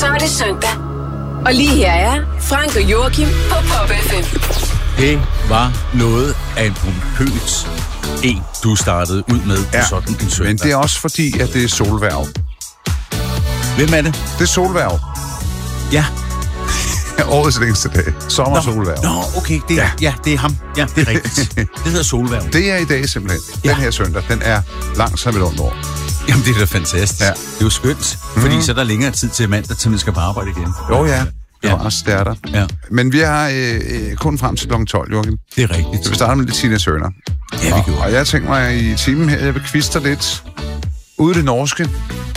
Så er det søndag. Og lige her er Frank og Joachim på Pop FM. Det var noget af en pompøs du startede ud med på sådan en søndag. Men det er også fordi, at det er solværv. Hvem er det? Det er solværv. Ja. Årets længste dag. Sommersolværv. Nå, okay. Det er ham. Ja, det er rigtigt. Det hedder solværv. Det er i dag simpelthen. Den her søndag, den er langt som et ondt år. Jamen, det er da fantastisk. Ja. Det er jo skønt, fordi så er der længere tid til mandag, til vi skal på arbejde igen. Jo, ja. Det var også der. Ja. Men vi har kun frem til kl. 12, Joachim. Det er rigtigt. Så vi starter med lidt Tina Turner. Ja, vi gjorde. Og jeg tænker mig i timen her, jeg vil kviste lidt ude det norske.